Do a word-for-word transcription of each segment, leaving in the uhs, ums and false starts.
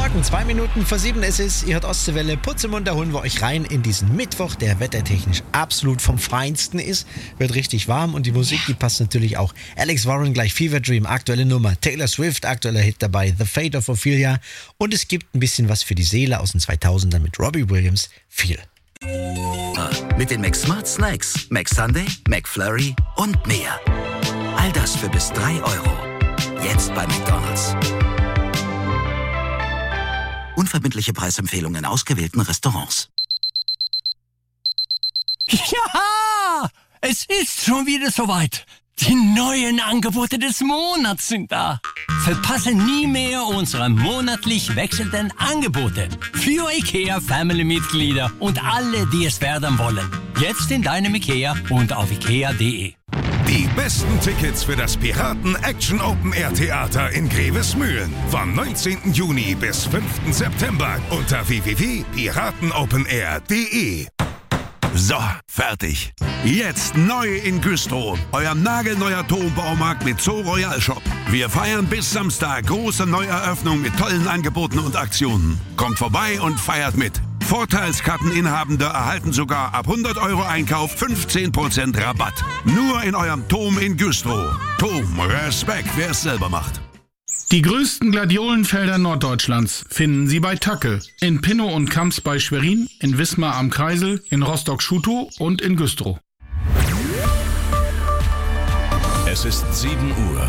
Morgen, zwei Minuten vor sieben ist es. Ihr hört Ostseewelle, Putz im Mund, da holen wir euch rein in diesen Mittwoch, der wettertechnisch absolut vom Feinsten ist. Wird richtig warm und die Musik, die passt natürlich auch. Alex Warren gleich Fever Dream, aktuelle Nummer. Taylor Swift, aktueller Hit dabei. The Fate of Ophelia. Und es gibt ein bisschen was für die Seele aus den zweitausendern mit Robbie Williams. Viel. Mit den McSmart Snacks, McSunday, McFlurry und mehr. All das für bis drei Euro. Jetzt bei McDonald's. Unverbindliche Preisempfehlungen in ausgewählten Restaurants. Ja, es ist schon wieder soweit. Die neuen Angebote des Monats sind da. Verpasse nie mehr unsere monatlich wechselnden Angebote für IKEA Family-Mitglieder und alle, die es werden wollen. Jetzt in deinem IKEA und auf ikea punkt de. Die besten Tickets für das Piraten Action Open Air Theater in Grevesmühlen vom neunzehnten Juni bis fünften September unter w w w punkt piratenopenair punkt de. So, fertig. Jetzt neu in Güstrow. Euer nagelneuer Turmbaumarkt mit Zoo Royal Shop. Wir feiern bis Samstag große Neueröffnung mit tollen Angeboten und Aktionen. Kommt vorbei und feiert mit. Vorteilskarteninhabende erhalten sogar ab hundert Euro Einkauf fünfzehn Prozent Rabatt. Nur in eurem Turm in Güstrow. Turm, Respekt, wer es selber macht. Die größten Gladiolenfelder Norddeutschlands finden Sie bei Tacke. In Pinnow und Kamps bei Schwerin, in Wismar am Kreisel, in Rostock-Schutow und in Güstrow. Es ist sieben Uhr.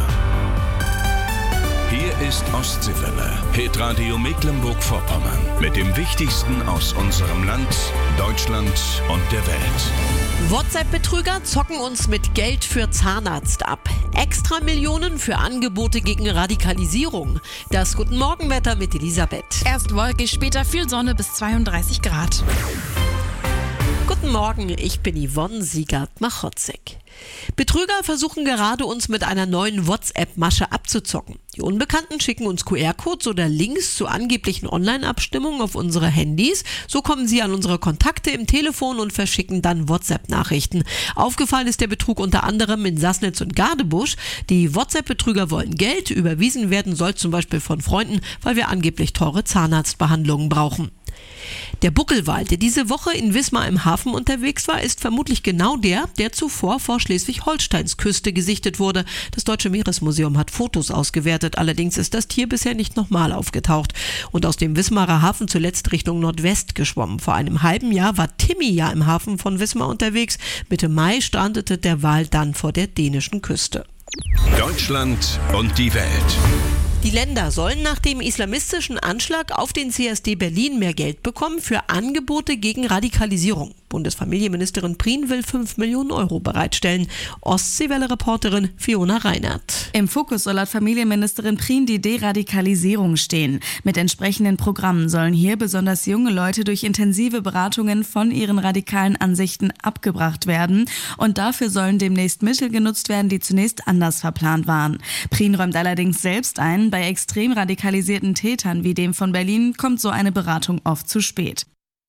Hier ist Ostseewelle, Hitradio Mecklenburg-Vorpommern. Mit dem Wichtigsten aus unserem Land, Deutschland und der Welt. WhatsApp-Betrüger zocken uns mit Geld für Zahnarzt ab. Extra Millionen für Angebote gegen Radikalisierung. Das Guten Morgenwetter mit Elisabeth. Erst wolkig, später viel Sonne bis zweiunddreißig Grad. Guten Morgen, ich bin Yvonne Siegert-Machotzek. Betrüger versuchen gerade, uns mit einer neuen WhatsApp-Masche abzuzocken. Die Unbekannten schicken uns Q R-Codes oder Links zu angeblichen Online-Abstimmungen auf unsere Handys. So kommen sie an unsere Kontakte im Telefon und verschicken dann WhatsApp-Nachrichten. Aufgefallen ist der Betrug unter anderem in Sassnitz und Gadebusch. Die WhatsApp-Betrüger wollen Geld, überwiesen werden soll zum Beispiel von Freunden, weil wir angeblich teure Zahnarztbehandlungen brauchen. Der Buckelwal, der diese Woche in Wismar im Hafen unterwegs war, ist vermutlich genau der, der zuvor vor Schleswig-Holsteins Küste gesichtet wurde. Das Deutsche Meeresmuseum hat Fotos ausgewertet, allerdings ist das Tier bisher nicht nochmal aufgetaucht und aus dem Wismarer Hafen zuletzt Richtung Nordwest geschwommen. Vor einem halben Jahr war Timmy ja im Hafen von Wismar unterwegs. Mitte Mai strandete der Wal dann vor der dänischen Küste. Deutschland und die Welt. Die Länder sollen nach dem islamistischen Anschlag auf den C S D Berlin mehr Geld bekommen für Angebote gegen Radikalisierung. Bundesfamilienministerin Prien will fünf Millionen Euro bereitstellen. Ostseewelle-Reporterin Fiona Reinert. Im Fokus soll laut Familienministerin Prien die Deradikalisierung stehen. Mit entsprechenden Programmen sollen hier besonders junge Leute durch intensive Beratungen von ihren radikalen Ansichten abgebracht werden. Und dafür sollen demnächst Mittel genutzt werden, die zunächst anders verplant waren. Prien räumt allerdings selbst ein, bei extrem radikalisierten Tätern wie dem von Berlin kommt so eine Beratung oft zu spät.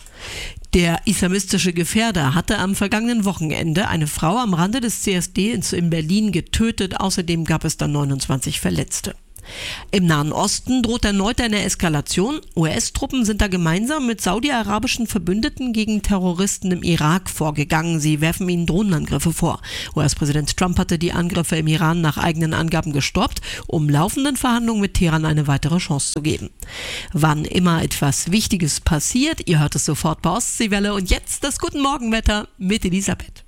Der islamistische Gefährder hatte am vergangenen Wochenende eine Frau am Rande des C S D in Berlin getötet. Außerdem gab es dann neunundzwanzig Verletzte. Im Nahen Osten droht erneut eine Eskalation. U S-Truppen sind da gemeinsam mit saudi-arabischen Verbündeten gegen Terroristen im Irak vorgegangen. Sie werfen ihnen Drohnenangriffe vor. U S-Präsident Trump hatte die Angriffe im Iran nach eigenen Angaben gestoppt, um laufenden Verhandlungen mit Teheran eine weitere Chance zu geben. Wann immer etwas Wichtiges passiert, ihr hört es sofort bei Ostseewelle. Und jetzt das Guten Morgenwetter mit Elisabeth.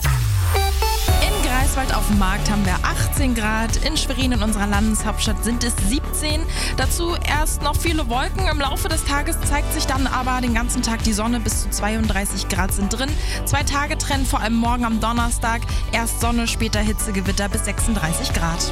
Greifswald auf dem Markt haben wir achtzehn Grad, in Schwerin in unserer Landeshauptstadt sind es siebzehn. Dazu erst noch viele Wolken. Im Laufe des Tages zeigt sich dann aber den ganzen Tag die Sonne, bis zu zweiunddreißig Grad sind drin. Zwei Tage trennen, vor allem morgen am Donnerstag. Erst Sonne, später Hitzegewitter bis sechsunddreißig Grad.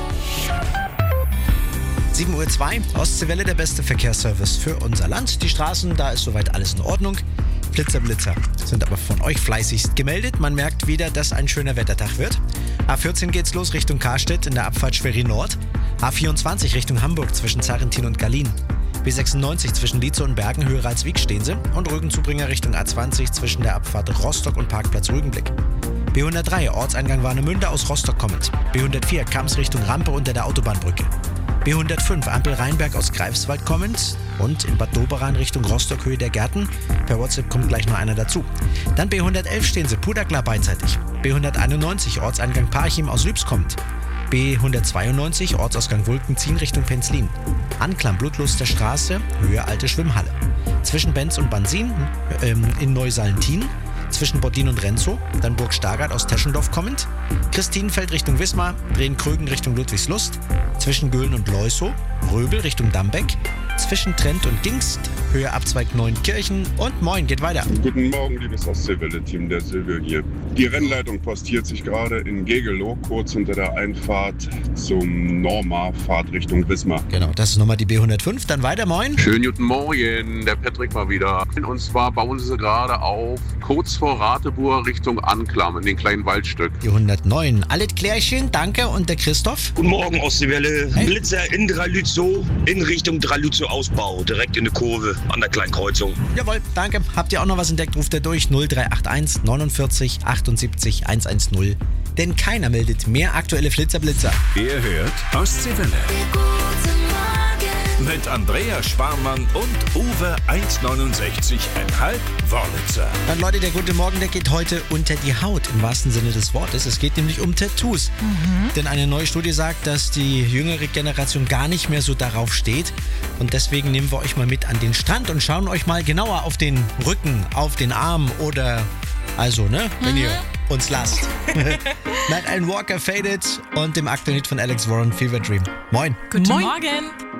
sieben Uhr zwei, Ostseewelle, der beste Verkehrsservice für unser Land. Die Straßen, da ist soweit alles in Ordnung. Blitzer, Blitzer sind aber von euch fleißigst gemeldet. Man merkt wieder, dass ein schöner Wettertag wird. A vierzehn geht's los Richtung Karstedt in der Abfahrt Schwerin Nord. A vierundzwanzig Richtung Hamburg zwischen Zarrentin und Gallien. B sechsundneunzig zwischen Lietzow und Bergen, Höhe Ralswiek stehen sie. Und Rügenzubringer Richtung A zwanzig zwischen der Abfahrt Rostock und Parkplatz Rügenblick. B hundertdrei Ortseingang Warnemünde aus Rostock kommend. B hundertvier Kamms Richtung Rampe unter der Autobahnbrücke. B hundertfünf Ampel Rheinberg aus Greifswald kommend und in Bad Doberan Richtung Rostock Höhe der Gärten. Per WhatsApp kommt gleich noch einer dazu. Dann B hundertelf stehen sie Puderklar beidseitig. B hunderteinundneunzig Ortseingang Parchim aus Lübs kommt. B hundertzweiundneunzig Ortsausgang Wulkenziehen Richtung Penzlin. Anklam Blutluster Straße, Höhe Alte Schwimmhalle. Zwischen Benz und Bansin ähm, in Neusallentin. Zwischen Boddin und Renzow, dann Burg Stargard aus Teschendorf kommend, Christinenfeld Richtung Wismar, Breen-Krögen Richtung Ludwigslust, zwischen Göhlen und Leusow, Röbel Richtung Dambeck, zwischen Trent und Gingst, Höhe Abzweig Neunkirchen und Moin geht weiter. Guten Morgen, liebes Ostseewelle-Team, der Silvio hier. Die Rennleitung postiert sich gerade in Gegelow, kurz unter der Einfahrt zum Norma-Fahrt Richtung Wismar. Genau, das ist nochmal die B hundertfünf, dann weiter, Moin. Schönen guten Morgen, der Patrick mal wieder. Und zwar bauen sie gerade auf, kurz vor Rateburg Richtung Anklam, in den kleinen Waldstück. Die hundertneun, alles Klärchen, danke. Und der Christoph? Guten Morgen, Ostseewelle. Hey. Blitzer in Dralützow, in Richtung Dralützow-Ausbau, direkt in der Kurve an der Kleinkreuzung. Jawohl, danke. Habt ihr auch noch was entdeckt, ruft ihr durch null drei acht eins neunundvierzig achtundsiebzig hundertzehn. Denn keiner meldet mehr aktuelle Flitzer-Blitzer. Ihr hört Ostseewelle. Mit Andrea Sparmann und Uwe eins neunundsechzig Komma fünf Wörlitzer. Dann Leute, der gute Morgen, der geht heute unter die Haut, im wahrsten Sinne des Wortes. Es geht nämlich um Tattoos. Mhm. Denn eine neue Studie sagt, dass die jüngere Generation gar nicht mehr so darauf steht. Und deswegen nehmen wir euch mal mit an den Strand und schauen euch mal genauer auf den Rücken, auf den Arm oder also, ne, wenn mhm. ihr uns lasst. Mit Alan Walker Faded und dem aktuellen Hit von Alex Warren, Fever Dream. Moin. Guten Moin. Morgen.